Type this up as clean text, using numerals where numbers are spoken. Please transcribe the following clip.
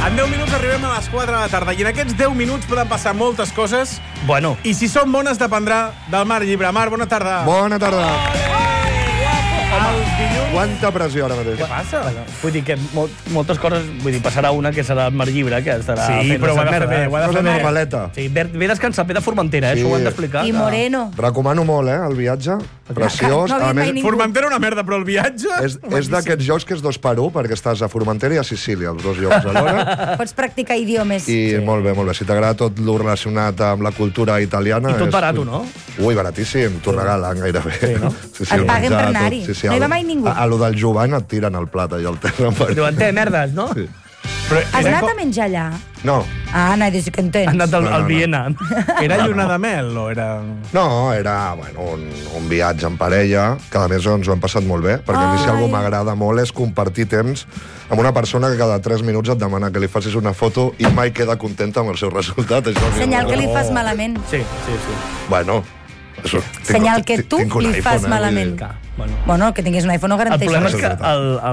En 10 minuts arribem a les 4 de la tarda i en aquests 10 minuts poden passar moltes coses. Bueno. I si són bones dependrà del Marc Llibre. Marc, bona tarda. Bona tarda. Els dilluns... Quanta pressió ara mateix. Què passa? Bueno, vull dir que moltes coses... Vull dir, passarà una que serà el Mar Llibre, que estarà Sí, fent però ho ha de fer bé, ho ha de fer Cosa bé. normaleta. Sí, ve descansat, ve de Formentera, Sí. això ho hem d'explicar. I Moreno. Recomano molt, el viatge. Preciós. No ha A vist mai més, ningú. Formentera una merda, però el viatge... és d'aquests jocs que és 2 per 1, perquè estàs a Formentera i a Sicília, els 2 llocs alhora. Pots practicar idiomes. I molt bé, molt bé. Si t'agrada tot lo relacionat amb la cultura italiana... I tot barat, no? Ui, baratíssim. T'ho regalen gairebé. Sí, no? Sí, Et el paguen menjar, per anar-hi. tot. No hi va mai ningú. A lo del Jovany et tiren el plat allà al terra. Diuen, merdes, no? Sí. Però Has anat a menjar allà? No, Ah, no, des que en tens. Han anat al No. Viena. Era lluna de mel o era... no, era un viatge en parella, que a més ens ho hem passat molt bé, perquè a mi si Ai. algú m'agrada molt és compartir temps amb una persona que cada 3 minuts et demana que li facis una foto i mai queda contenta amb el seu resultat. Això Senyal que li fas malament. Sí. Bueno, això, Senyal que tu tinc un li iPhone, fas vull dir. malament. Clar, bueno. Bueno, que tinguis un iPhone no El garanteix problema és res. que